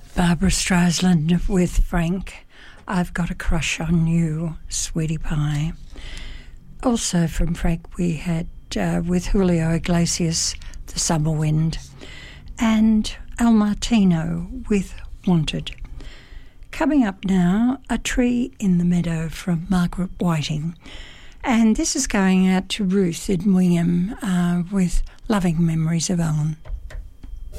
Barbara Streisand with Frank, I've Got a Crush on You, Sweetie Pie. Also from Frank we had with Julio Iglesias, The Summer Wind, and Al Martino with Wanted. Coming up now, A Tree in the Meadow from Margaret Whiting. And this is going out to Ruth in Wingham with Loving Memories of Ellen.